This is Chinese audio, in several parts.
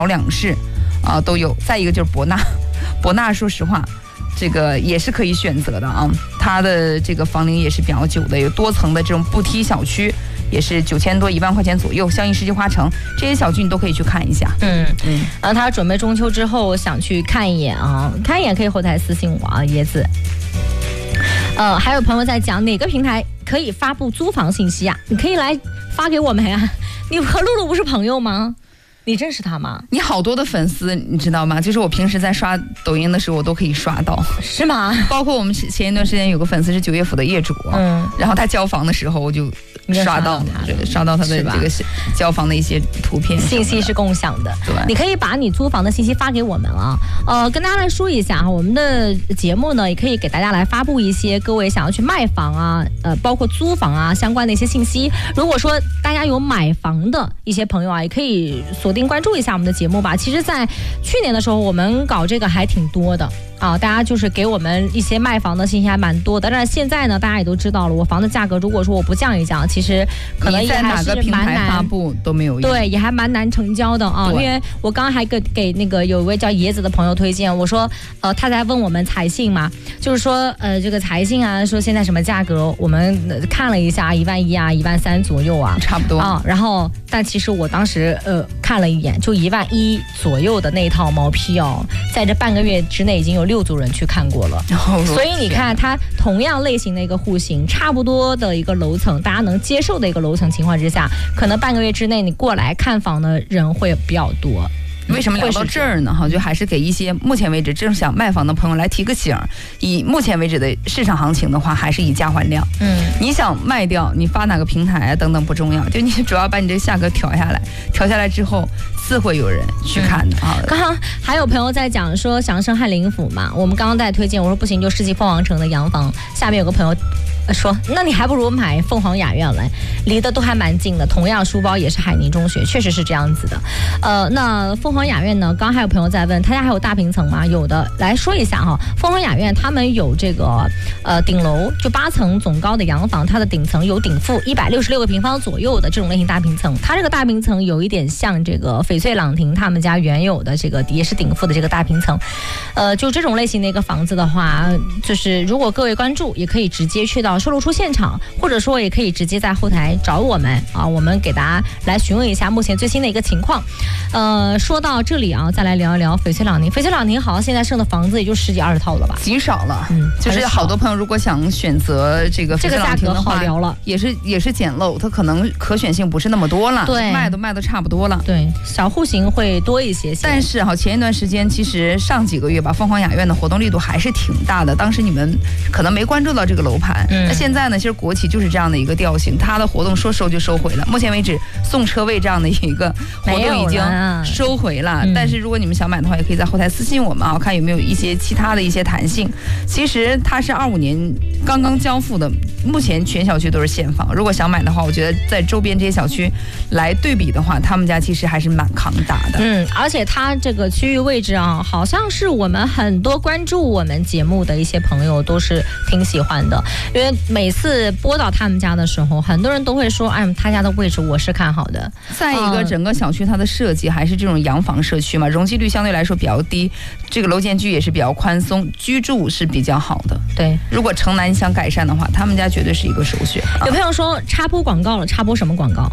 两室都有。再一个就是博纳说实话这个也是可以选择的啊，它的这个房龄也是比较久的，有多层的这种步梯小区，也是9000多1万块钱左右。相应世纪花城这些小区你都可以去看一下。 他准备中秋之后想去看一眼啊，看一眼可以后台私信我啊，椰子。还有朋友在讲哪个平台可以发布租房信息啊？你可以来发给我们呀。你和露露不是朋友吗？你认识他吗？ 你好多的粉丝你知道吗？就是我平时在刷抖音的时候我都可以刷到。 是吗？ 包括我们前一段时间有个粉丝是9月府的业主，然后他交房的时候我就刷到他的这个交房的一些图片信息是共享的。对，你可以把你租房的信息发给我们啊。跟大家来说一下我们的节目呢也可以给大家来发布一些各位想要去卖房啊包括租房啊相关的一些信息。如果说大家有买房的一些朋友啊，也可以锁定关注一下我们的节目吧。其实在去年的时候我们搞这个还挺多的大家就是给我们一些卖房的信息还蛮多的。但是现在呢大家也都知道了，我房的价格如果说我不降一降，其实可能也还是蛮难， 发布都没有用。 对，也还蛮难成交的因为我刚刚还给那个有一位叫椰子的朋友推荐，我说他在问我们财信嘛，就是说这个财信啊，说现在什么价格，我们看了一下11000啊13000左右啊， 差不多然后但其实我当时看了一眼，就11000左右的那一套毛坯在这半个月之内已经有6组人去看过了。所以你看它同样类型的一个户型，差不多的一个楼层，大家能接受的一个楼层情况之下，可能半个月之内你过来看房的人会比较多。 为什么聊到这儿呢？就还是给一些目前为止正想卖房的朋友来提个醒。以目前为止的市场行情的话，还是以价还量。你想卖掉，你发哪个平台等等不重要，就你主要把你这个价格调下来之后，自会有人去看的刚刚还有朋友在讲说祥盛翰林府嘛，我们刚刚在推荐，我说不行就世纪凤凰城的洋房。下面有个朋友说，那你还不如买凤凰雅苑来，离得都还蛮近的，同样书包也是海宁中学，确实是这样子的。那凤凰雅苑呢，刚刚还有朋友在问他家还有大平层吗？有的，来说一下凤凰雅苑他们有这个顶楼，就8层总高的洋房，它的顶层有顶负166个平方左右的这种类型大平层。它这个大平层有一点像这个翡翠朗廷他们家原有的这个也是顶负的这个大平层。就这种类型的一个房子的话，就是如果各位关注，也可以直接去到售楼处现场，或者说也可以直接在后台找我们我们给大家来询问一下目前最新的一个情况。说到这里再来聊一聊翡翠朗廷。翡翠朗廷好像现在剩的房子也就10几20套了吧， 极少了。就是好多朋友如果想选择这个翡翠朗廷的话， 好聊了， 也是简陋，它可能可选性不是那么多了， 对， 卖都差不多了。 对，小户型会多一些。 但是前一段时间，其实上几个月吧，凤凰雅苑的活动力度还是挺大的。当时你们可能没关注到这个楼盘，那现在呢，其实国企就是这样的一个调性，它的活动说收就收回了。目前为止，送车位这样的一个活动已经收回了。但是如果你们想买的话，也可以在后台私信我们看有没有一些其他的一些弹性。其实它是25年刚刚交付的，目前全小区都是现房。如果想买的话，我觉得在周边这些小区来对比的话，他们家其实还是蛮抗打的。 而且它这个区域位置好像是我们很多关注我们节目的一些朋友都是挺喜欢的，因为每次播到他们家的时候，很多人都会说，他家的位置我是看好的。 再一个，整个小区它的设计还是这种洋房社区嘛，容积率相对来说比较低，这个楼间距也是比较宽松，居住是比较好的。 对， 如果城南想改善的话，他们家绝对是一个首选。 有朋友说插播广告了，插播什么广告？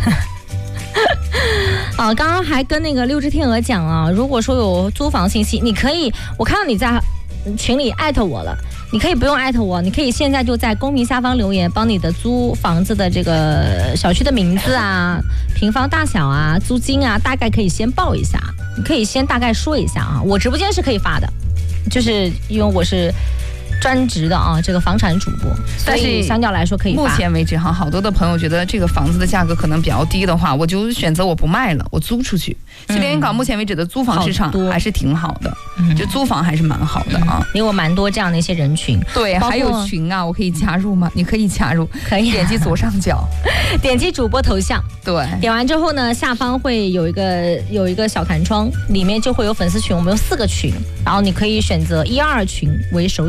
刚刚还跟那个六只天鹅讲如果说有租房信息，你可以，我看到你在群里艾特我了，你可以不用艾特我，你可以现在就在公屏下方留言，帮你的租房子的这个小区的名字平方大小租金大概可以先报一下，你可以先大概说一下我直播间是可以发的，就是因为我是专职的这个房产主播，所以相较来说可以发。 目前为止好多的朋友觉得这个房子的价格可能比较低的话，我就选择我不卖了，我租出去。其实连云港目前为止的租房市场还是挺好的，就租房还是蛮好的因为我蛮多这样的一些人群。 对，还有群我可以加入吗？你可以加入， 可以点击左上角， 点击主播头像， 对， 点完之后呢，下方会有一个小弹窗，里面就会有粉丝群，我们有4个群，然后你可以选择1、2群为首选。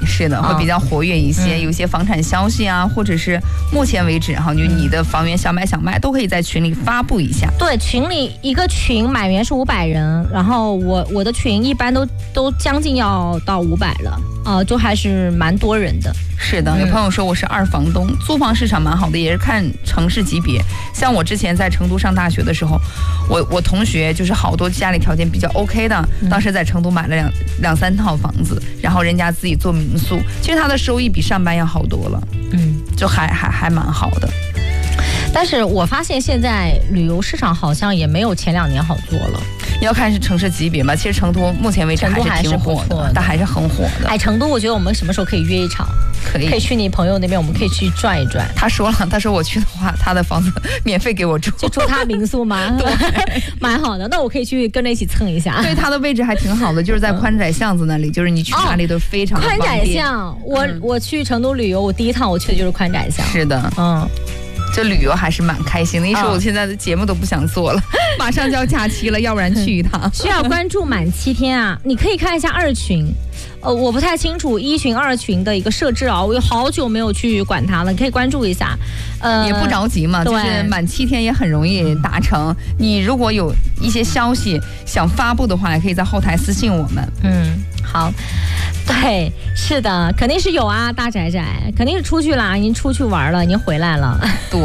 是的，会比较活跃一些，有一些房产消息啊，或者是目前为止哈，就你的房源想买都可以在群里发布一下。 对，群里一个群满员是500人，然后我的群一般都将近要到500了，就还是蛮多人的。 是的，有朋友说我是2房东，租房市场蛮好的，也是看城市级别。像我之前在成都上大学的时候，我同学就是好多家里条件比较 OK 的，当时在成都买了两三套房子，然后人家自己做民宿，其实他的收益比上班要好多了，就还蛮好的。 但是我发现现在旅游市场好像也没有前2年好做了。 要看是城市级别吧，其实成都目前为止还是挺火的，但还是很火的。 哎，成都我觉得我们什么时候可以约一场？可以去你朋友那边，我们可以去转一转。 他说我去的话，他的房子免费给我住， 就住他民宿吗？对，蛮好的。那我可以去跟着一起蹭一下。 对，他的位置还挺好的，就是在宽窄巷子那里，就是你去哪里都非常的方便。 宽窄巷，我去成都旅游，我第一趟我去的就是宽窄巷。 是的，这旅游还是蛮开心的。一说我现在的节目都不想做了，马上就要假期了，要不然去一趟。 需要关注满7天啊！你可以看一下2群，我不太清楚1群、2群的一个设置啊，我有好久没有去管它了，你可以关注一下。 也不着急嘛，就是满7天也很容易达成。你如果有一些消息想发布的话，也可以在后台私信我们。 好。对，是的，肯定是有啊，大宅宅肯定是出去啦，已经出去玩了，已经回来了。 对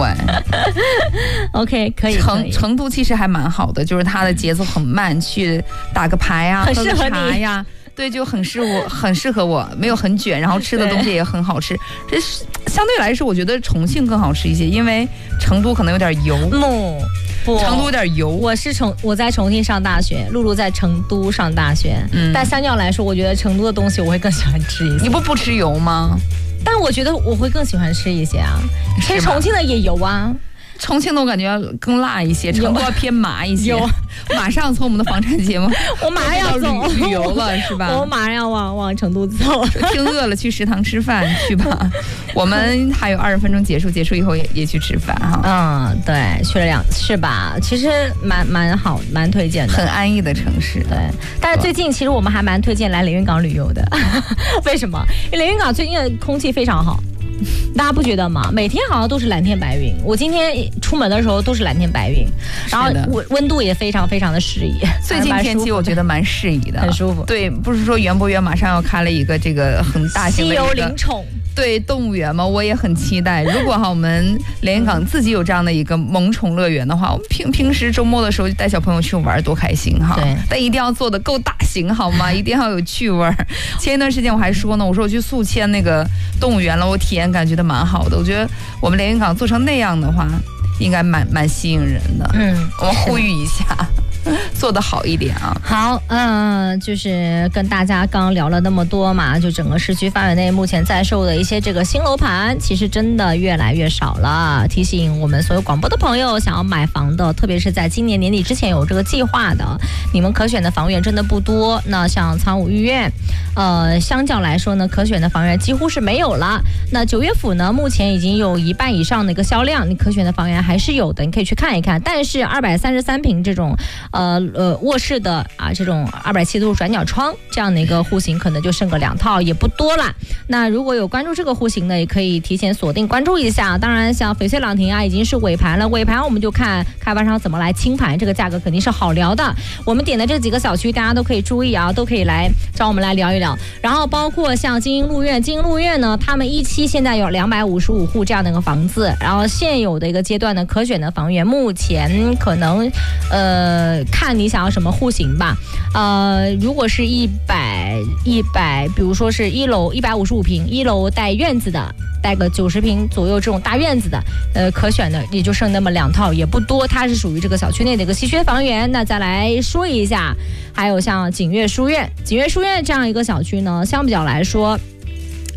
，OK， 可以。 成都其实还蛮好的，就是它的节奏很慢，去打个牌啊，喝个茶呀。对，就很适合我，没有很卷，然后吃的东西也很好吃。这相对来说，我觉得重庆更好吃一些，因为成都可能有点油。成都有点油。 我在重庆上大学，露露在成都上大学。但相较来说，我觉得成都的东西我会更喜欢吃一些。 你不吃油吗？ 但我觉得我会更喜欢吃一些啊。其实重庆的也油啊。 重庆的我感觉要更辣一些，成都要偏麻一些。马上从我们的房产节目， 我马上要走旅游了，是吧？ 我马上要往成都走。 听饿了去食堂吃饭去吧。我们还有20分钟结束以后也去吃饭哈。 对，去了是吧？其实蛮好，蛮推荐的， 很安逸的城市。 对，但是最近其实我们还蛮推荐来连云港旅游的。为什么？因为连云港最近的空气非常好。大家不觉得吗？每天好像都是蓝天白云。我今天出门的时候都是蓝天白云，然后温度也非常非常的适宜。 最近天气我觉得蛮适宜的， 很舒服。 对，不是说园博园马上要开了一个这个很大型的稀有灵宠。 对，动物园嘛，我也很期待。如果我们连云港自己有这样的一个萌宠乐园的话，我平时周末的时候就带小朋友去玩，多开心哈！ 对， 但一定要做的够大型好吗？一定要有趣味。前一段时间我还说呢，我说我去宿迁那个动物园了，我体验感觉得蛮好的。我觉得我们连云港做成那样的话，应该蛮吸引人的。我们呼吁一下。做得好一点啊！ 好，就是跟大家刚聊了那么多嘛，就整个市区范围内目前在售的一些这个新楼盘，其实真的越来越少了。提醒我们所有广播的朋友，想要买房的，特别是在今年年底之前有这个计划的，你们可选的房源真的不多。那像苍梧御苑，相较来说呢，可选的房源几乎是没有了。那9月府呢，目前已经有1半以上的一个销量，你可选的房源还是有的，你可以去看一看。但是233平这种卧室的这种270度转角窗这样的一个户型，可能就剩个2套，也不多啦。那如果有关注这个户型的，也可以提前锁定关注一下。当然，像翡翠朗廷已经是尾盘了，尾盘我们就看开发商怎么来清盘，这个价格肯定是好聊的。我们点的这几个小区，大家都可以注意都可以来找我们来聊一聊。然后包括像金鹰路苑呢，他们一期现在有255户这样的一个房子，然后现有的一个阶段呢，可选的房源目前可能看你想要什么户型吧。如果是100，比如说是1楼155平，1楼带院子的，带个90平左右这种大院子的，可选的也就剩那么2套，也不多。它是属于这个小区内的一个稀缺房源。那再来说一下，还有像锦悦书院这样一个小区呢，相比较来说，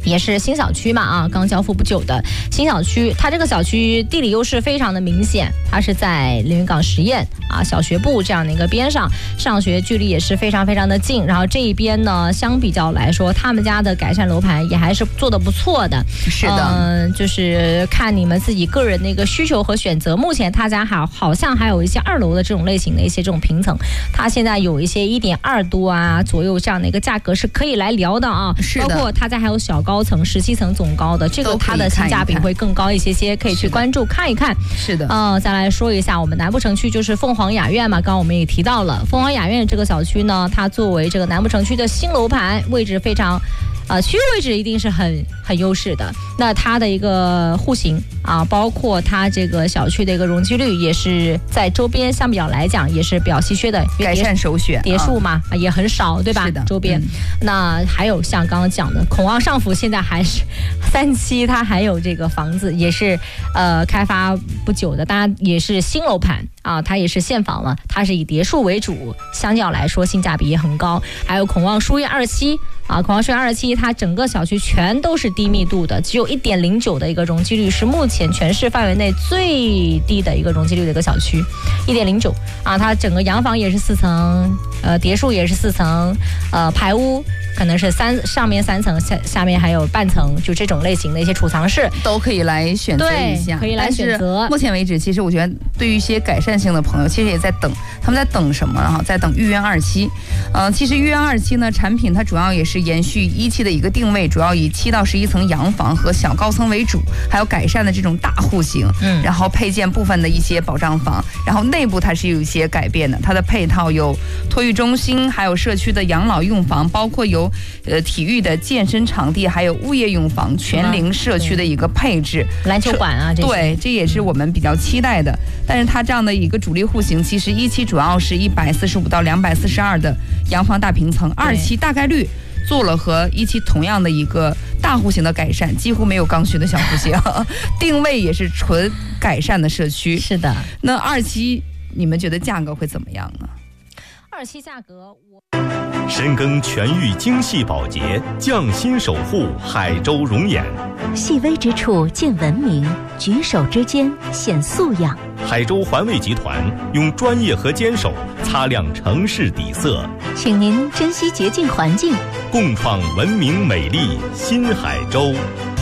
也是新小区嘛啊，刚交付不久的新小区，它这个小区地理优势非常的明显，它是在连云港实验啊小学部这样的一个边上，上学距离也是非常非常的近。然后这一边呢，相比较来说，他们家的改善楼盘也还是做得不错的。 是的， 就是看你们自己个人的一个需求和选择。目前他家好像还有一些2楼的这种类型的一些这种平层，它现在有一些1.2多啊左右这样的一个价格是可以来聊的啊。 是的， 包括他家还有小高层17层总高的，这个它的性价比会更高一些些，可以去关注看一看。 是的， 再来说一下我们南部城区就是凤凰雅苑嘛，刚刚我们也提到了凤凰雅苑这个小区呢，它作为这个南部城区的新楼盘，位置非常。区域位置一定是很优势的。那它的一个户型啊，包括它这个小区的一个容积率，也是在周边相比较来讲也是比较稀缺的， 改善首选。 别墅嘛，也很少，对吧？ 是的， 周边。那还有像刚刚讲的孔旺上府，现在还是3期，它还有这个房子也是开发不久的，当然也是新楼盘啊，它也是现房了，它是以别墅为主，相较来说性价比也很高。还有孔旺书院2期。孔旺书院2期，它整个小区全都是低密度的，只有1.09的一个容积率，是目前全市范围内最低的一个容积率的一个小区，1.09啊。它整个洋房也是4层，别墅也是4层，排屋可能是上面3层，下面还有半层，就这种类型的一些储藏室都可以来选择一下， 可以来选择。 目前为止，其实我觉得对于一些改善性的朋友，其实也在等，他们在等什么呢？在等御苑2期。其实御苑2期呢，产品它主要也是延续1期的一个定位，主要以7到11层洋房和小高层为主，还有改善的这种大户型，然后配件部分的一些保障房，然后内部它是有一些改变的，它的配套有托育中心，还有社区的养老用房，包括有体育的健身场地，还有物业用房，全龄社区的一个配置， 篮球馆啊， 对，这也是我们比较期待的。但是它这样的一个主力户型，其实1期主要是145到242的洋房大平层，2期大概率做了和1期同样的一个大户型的改善，几乎没有刚需的小户型，定位也是纯改善的社区。 是的， 那2期你们觉得价格会怎么样呢 ？2期价格深耕全域精细保洁，匠心守护海州容颜。 细微之处见文明，举手之间显素养。 海州环卫集团用专业和坚守擦亮城市底色， 请您珍惜洁净环境， 共创文明美丽新海州。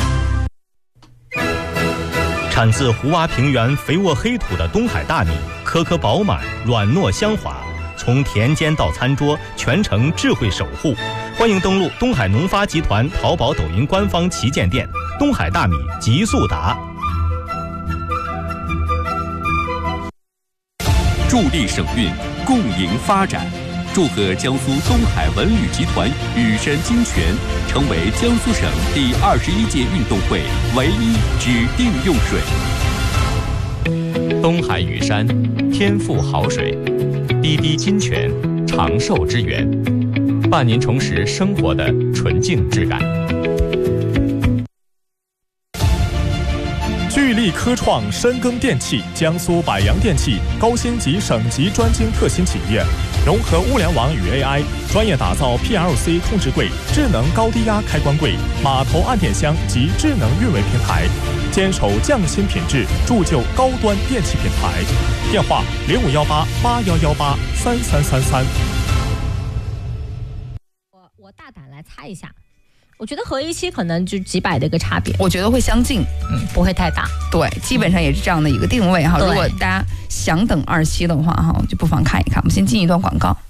产自湖洼平原肥沃黑土的东海大米，颗颗饱满，软糯香滑，从田间到餐桌，全程智慧守护。欢迎登录东海农发集团淘宝、抖音官方旗舰店，东海大米极速达。 助力省运，共赢发展。祝贺江苏东海文旅集团羽山精泉成为江苏省第21届运动会唯一指定用水。 东海羽山，天赋好水，滴滴金泉，长寿之源，伴您重拾生活的纯净质感。 聚力科创深耕电器，江苏百洋电器高新级省级专精特新企业，融合物联网与 AI， 专业打造 PLC 控制柜、智能高低压开关柜、码头按电箱及智能运维平台，坚守匠心品质，铸就高端电器品牌。电话051881183333。 我大胆来猜一下。我觉得和1期可能就几百的一个差别， 我觉得会相近， 不会太大。 对，基本上也是这样的一个定位哈。如果大家想等2期的话哈，就不妨看一看。我们先进一段广告。